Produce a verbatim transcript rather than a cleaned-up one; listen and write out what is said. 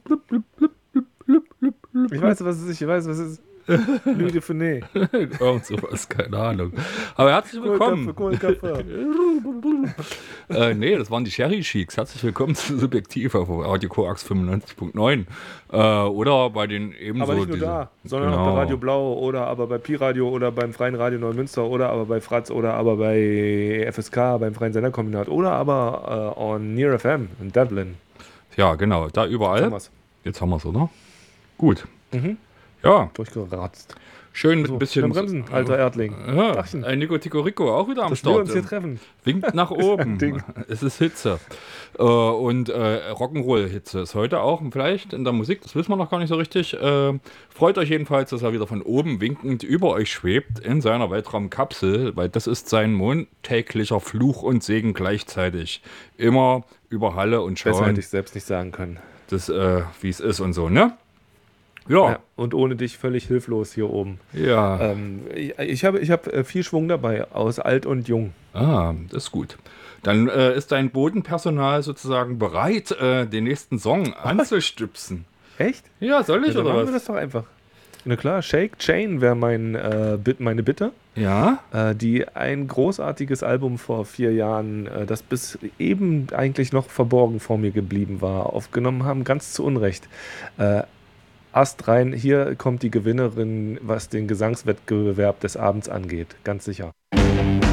Ich weiß, was es ist. Ich weiß, was es ist. Louis de Funès. Irgend sowas, keine Ahnung. Aber herzlich willkommen. Kohlköpfe, äh, nee, das waren die Sherry Cheeks. Herzlich willkommen zu Subjektiv auf Radio Koax fünfundneunzig Punkt neun. Äh, oder bei den ebenso. Aber nicht nur diese, da, sondern genau. auch bei Radio Blau oder aber bei Pi-Radio oder beim Freien Radio Neumünster oder aber bei Fratz oder aber bei F S K, beim Freien Senderkombinat oder aber äh, on Near F M in Dublin. Ja, genau, da überall. Jetzt haben wir's. Jetzt haben wir es, oder? Gut. Mhm. Ja. Durchgeratzt. Schön mit So, ein bisschen. Bremsen, alter Erdling. Ja, Dachchen. ein Nico Tico Rico auch wieder am Dass wir Start. uns hier treffen. Winkt nach oben. Ding. Es ist Hitze. Äh, und äh, Rock'n'Roll-Hitze ist heute auch vielleicht in der Musik, das wissen wir noch gar nicht so richtig. Äh, freut euch jedenfalls, dass er wieder von oben winkend über euch schwebt in seiner Weltraumkapsel, weil das ist sein montäglicher Fluch und Segen gleichzeitig. Immer über Halle und Besser schauen, hätte ich selbst nicht sagen können. das, äh, wie es ist und so, ne? Ja. Ja, und ohne dich völlig hilflos hier oben. Ja. Ähm, ich ich habe ich hab äh, viel Schwung dabei, aus alt und jung. Ah, das ist gut. Dann äh, ist dein Bodenpersonal sozusagen bereit, äh, den nächsten Song anzustüpsen. Echt? Ja, soll ich Ja, dann oder machen wir was? das doch einfach. Na klar, Shake Chain wäre mein, äh, Bit, meine Bitte, Ja? äh, die ein großartiges Album vor vier Jahren, äh, das bis eben eigentlich noch verborgen vor mir geblieben war, aufgenommen haben, ganz zu Unrecht. Äh, Ast rein, hier kommt die Gewinnerin, was den Gesangswettbewerb des Abends angeht, ganz sicher.